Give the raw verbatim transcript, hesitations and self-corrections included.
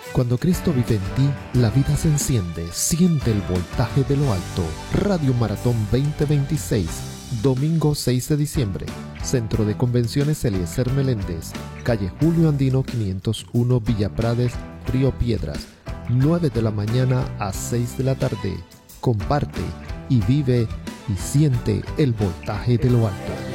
Cuando Cristo vive en ti, la vida se enciende. Siente el voltaje de lo alto. Radio Maratón veinte veintiséis, domingo seis de diciembre. Centro de Convenciones Eliezer Meléndez, calle Julio Andino quinientos uno, Villa Prades, Río Piedras, nueve de la mañana a seis de la tarde. Comparte y vive y siente el voltaje de lo alto.